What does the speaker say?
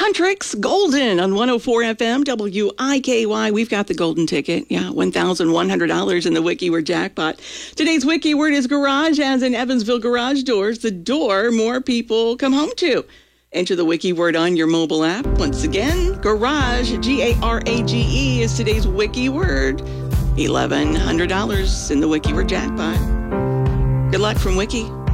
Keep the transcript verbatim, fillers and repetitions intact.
Huntrix Golden on one oh four F M, W I K Y. We've got the golden ticket. Yeah, one thousand one hundred dollars in the Wiki Word jackpot. Today's Wiki Word is garage, as in Evansville Garage Doors, the door more people come home to. Enter the Wiki Word on your mobile app. Once again, garage, G A R A G E, is today's Wiki Word. eleven hundred dollars in the Wiki Word jackpot. Good luck from Wiki.